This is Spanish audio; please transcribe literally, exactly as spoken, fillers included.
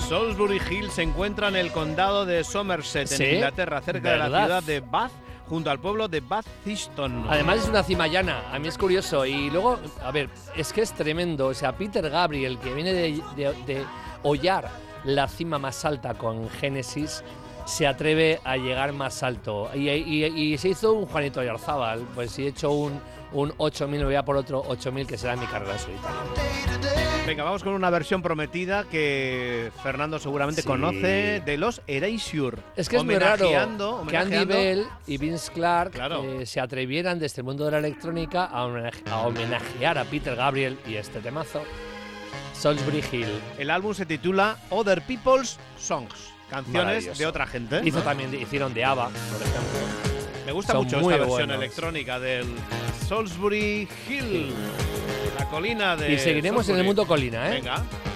Salisbury Hill se encuentra en el condado de Somerset, en Sí, Inglaterra, cerca ¿verdad? de la ciudad de Bath, junto al pueblo de Bath Easton. Además es una cima llana, a mí es curioso. Y luego, a ver, es que es tremendo. O sea, Peter Gabriel, que viene de, de, de hollar la cima más alta con Genesis, se atreve a llegar más alto. Y, y, y se hizo un Juanito Oyarzábal. Pues si he hecho un, un ocho mil, me voy a por otro ocho mil, que será mi carrera solitaria. Venga, vamos con una versión prometida que Fernando seguramente Sí. conoce, de los Erasure. Es que es muy raro Homenajeando- que Andy homenajeando- Bell y Vince Clarke Claro. eh, se atrevieran desde el mundo de la electrónica a, homenaje- a homenajear a Peter Gabriel y este temazo, Salisbury Hill. El álbum se titula Other People's Songs, canciones Maravilloso. de otra gente. Hizo ¿no? también, hicieron de ABBA, por ejemplo. Me gusta Son mucho muy esta versión buenos. electrónica del Salisbury Hill, la colina de Y seguiremos en el Salisbury. mundo colina, ¿eh? Venga.